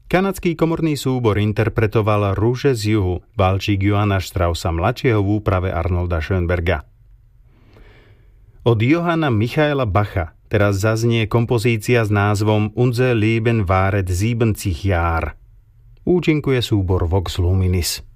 Kanadský komorný súbor interpretoval Rúže z juhu, balčík Johanna Straussa mladšieho v úprave Arnolda Schönberga. Od Johanna Michaela Bacha teraz zaznie kompozícia s názvom Unser Leben waret 70 Jahre. Účinkuje súbor Vox Luminis.